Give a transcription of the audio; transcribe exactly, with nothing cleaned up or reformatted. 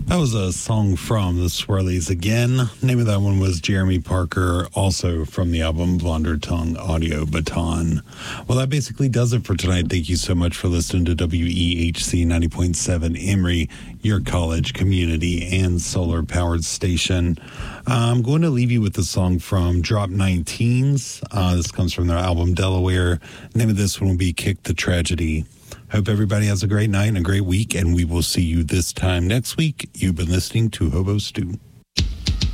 That was a song from the Swirlies again. Name of that one was Jeremy Parker, also from the album Blonder Tongue Audio Baton. Well, that basically does it for tonight. Thank you so much for listening to W E H C ninety point seven Emory, your college, community, and solar-powered station. I'm going to leave you with a song from Drop nineteens. Uh, this comes from their album Delaware. Name of this one will be Kick the Tragedy. Hope everybody has a great night and a great week, and we will see you this time next week. You've been listening to Hobo Stew.